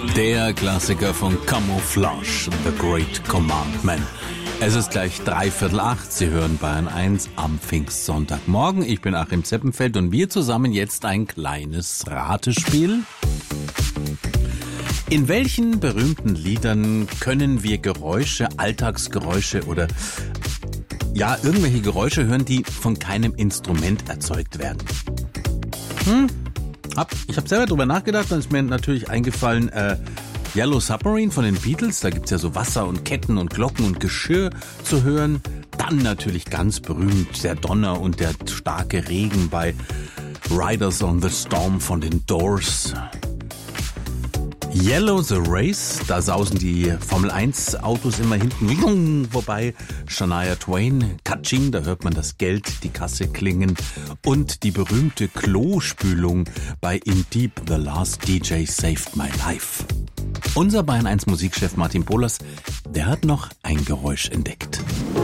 Der Klassiker von Camouflage, The Great Commandment. Es ist gleich 7:45. Sie hören Bayern 1 am Pfingstsonntagmorgen. Ich bin Achim Zeppenfeld und wir zusammen jetzt ein kleines Ratespiel. In welchen berühmten Liedern können wir Geräusche, Alltagsgeräusche oder irgendwelche Geräusche hören, die von keinem Instrument erzeugt werden? Ich habe selber drüber nachgedacht, dann ist mir natürlich eingefallen, Yellow Submarine von den Beatles, da gibt's ja so Wasser und Ketten und Glocken und Geschirr zu hören. Dann natürlich ganz berühmt der Donner und der starke Regen bei Riders on the Storm von den Doors. Yellow the Race, da sausen die Formel 1 Autos immer hinten vorbei. Shania Twain, Katsching, da hört man das Geld, die Kasse klingen. Und die berühmte Klospülung bei In Deep, The Last DJ Saved My Life. Unser Bayern 1 Musikchef Martin Pohlers, der hat noch ein Geräusch entdeckt.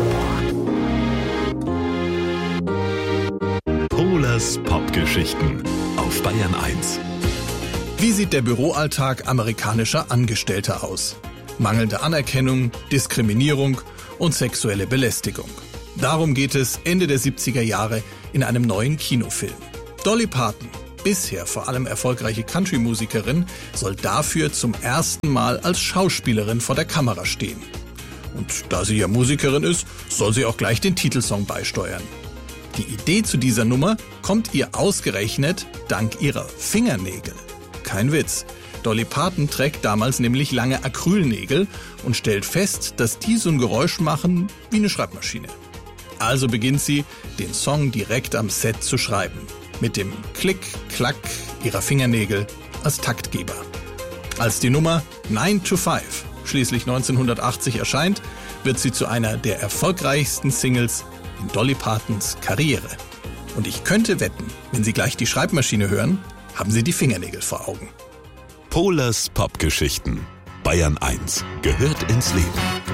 Pohlers Popgeschichten auf Bayern 1. Wie sieht der Büroalltag amerikanischer Angestellter aus? Mangelnde Anerkennung, Diskriminierung und sexuelle Belästigung. Darum geht es Ende der 70er Jahre in einem neuen Kinofilm. Dolly Parton, bisher vor allem erfolgreiche Country-Musikerin, soll dafür zum ersten Mal als Schauspielerin vor der Kamera stehen. Und da sie ja Musikerin ist, soll sie auch gleich den Titelsong beisteuern. Die Idee zu dieser Nummer kommt ihr ausgerechnet dank ihrer Fingernägel. Kein Witz. Dolly Parton trägt damals nämlich lange Acrylnägel und stellt fest, dass die so ein Geräusch machen wie eine Schreibmaschine. Also beginnt sie, den Song direkt am Set zu schreiben. Mit dem Klick-Klack ihrer Fingernägel als Taktgeber. Als die Nummer 9 to 5 schließlich 1980 erscheint, wird sie zu einer der erfolgreichsten Singles in Dolly Partons Karriere. Und ich könnte wetten, wenn Sie gleich die Schreibmaschine hören, haben Sie die Fingernägel vor Augen. Pohlers Popgeschichten. Bayern 1 gehört ins Leben.